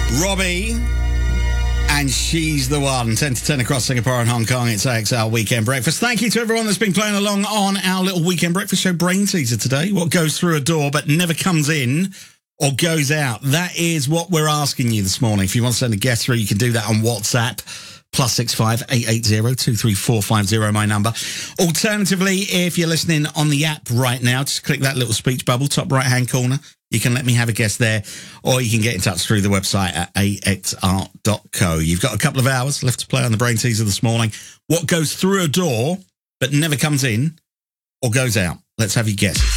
Robbie, and she's the one. 10 to 10 across Singapore and Hong Kong. It's AXR Weekend Breakfast. Thank you to everyone that's been playing along on our little Weekend Breakfast show brain teaser today. What goes through a door but never comes in or goes out? That is what we're asking you this morning. If you want to send a guess through, you can do that on WhatsApp. +65 880 23450, my number. Alternatively, if you're listening on the app right now, just click that little speech bubble, top right-hand corner. You can let me have a guess there, or you can get in touch through the website at axr.co. You've got a couple of hours left to play on the brain teaser this morning. What goes through a door but never comes in or goes out? Let's have you guess.